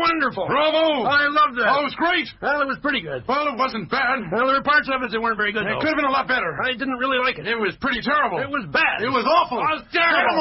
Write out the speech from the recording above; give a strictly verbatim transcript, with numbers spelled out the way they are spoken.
wonderful. Bravo! I loved that. Oh, it was great. Well, it was pretty good. Well, it wasn't bad. Well, there were parts of it that weren't very good, It though. could have been a lot better. I didn't really like it. It was pretty terrible. It was bad. It was awful. It was terrible.